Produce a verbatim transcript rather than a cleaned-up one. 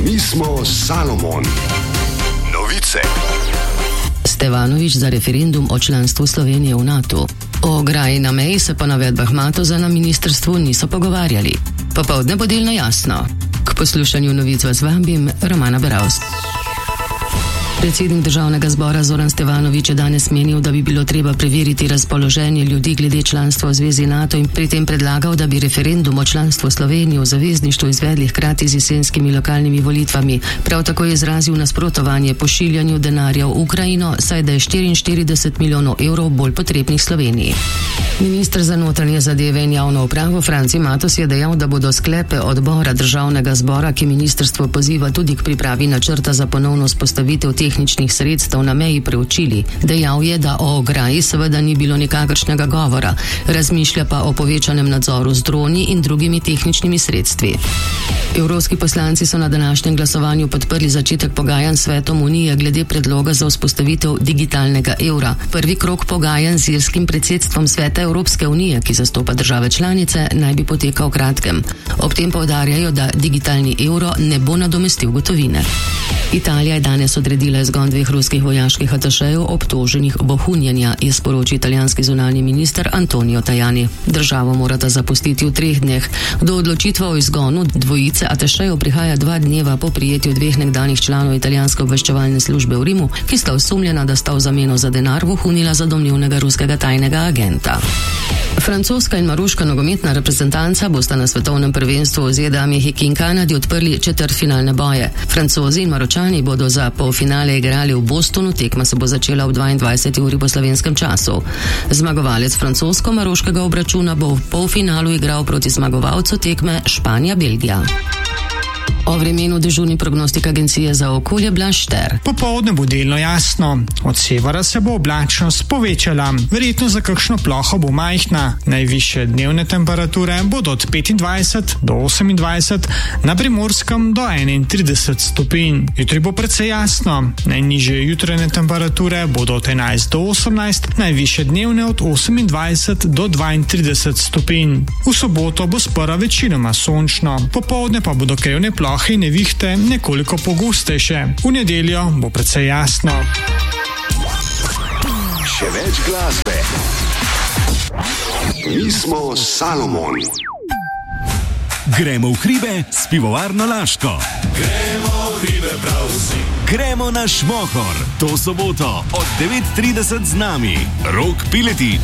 Mi smo Salomon. Novice. Stevanović za referendum o članstvu Slovenije v NATO. O ograji na meji se po navedbah Matoza na ministrstvu niso pogovarjali. Popoldne bo delno jasno. K poslušanju novic vas vabim, Romana Beravs. Predsednik državnega zbora Zoran Stevanović je danes menil, da bi bilo treba preveriti razpoloženje ljudi glede članstva v Zvezi NATO in pri tem predlagal, da bi referendum o članstvu Slovenije v zavezništvu izvedli hkrati z jesenskimi lokalnimi volitvami. Prav tako je izrazil nasprotovanje pošiljanju denarja v Ukrajino, saj da je štiriinštirideset milijonov evrov bolj potrebnih Sloveniji. Minister za notranje zadeve in javno upravo Franci Matos je dejal, da bodo sklepe odbora državnega zbora, ki ministrstvo poziva tudi k pripravi načrta za ponovno vzpostavitev tehničnih sredstev na meji, preučili. Dejal je, da o ograji seveda ni bilo nikakršnega govora, razmišlja pa o povečanem nadzoru z droni in drugimi tehničnimi sredstvi. Evropski poslanci so na današnjem glasovanju podprli začetek pogajanj s Svetom Unije glede predloga za vzpostavitev digitalnega evra. Prvi krog pogajanj z irskim predsedstvom Sveta Evropske unije, ki zastopa države članice, naj bi potekal kratkem. Ob tem poudarjajo, da digitalni evro ne bo nadomestil gotovine. Italija je danes odredila izgon dveh ruskih vojaških atašejev obtoženih bohunjenja, je sporočil italijanski zunanji minister Antonio Tajani. Državo morata zapustiti v treh dneh. Do odločitve o izgonu dvojice atašejev prihaja dva dneva po prijetju dveh nekdanjih članov italijanske obveščevalne službe v Rimu, ki sta osumljena, da sta v zameno za denar vohunila za domnevnega ruskega tajnega agenta. Francoska in maroška nogometna reprezentanca bosta na svetovnem prvenstvu v Z D A, Mehiki in Kanadi odprli četrtfinalne boje. Francozi in Maročani bodo za polfinale igrali v Bostonu, tekma se bo začela ob dvaindvajseti uri po slovenskem času. Zmagovalec francosko-maroškega obračuna bo v polfinalu igral proti zmagovalcu tekme Španija-Belgija. O vremenu dežurni prognostik agencije za okolje Blaž Šter. Popoldne bo delno jasno. Od severa se bo oblačnost povečala. Verjetno za kakšno ploho bo majhna. Najvišje dnevne temperature bodo od petindvajset do osemindvajset, na Primorskem do enaintrideset stopinj. Jutri bo precej jasno. Najnižje jutranje temperature bodo od enajst do osemnajst, najvišje dnevne od osemindvajset do dvaintrideset stopinj. V soboto bo sprva večinoma sončno. Popoldne pa bodo krevne plohe in nevihte nekoliko pogostejše. V nedeljo bo precej jasno. Še več glasbe. Mi smo Salomon. Gremo v hribe s pivovarno Laško. Gremo v hribe prav vsi. Gremo na Šmohor. To soboto od devet trideset z nami. Rok Piletič.